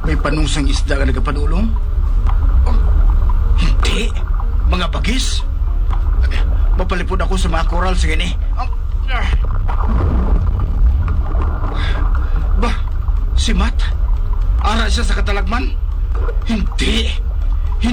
May panungsang isda ka nagapanulong? Oh, hindi. Mga bagis. Mapalipod ako sa mga koral. Sige ni. Ba, si Matt? Ara siya sa katalagman? Hindi.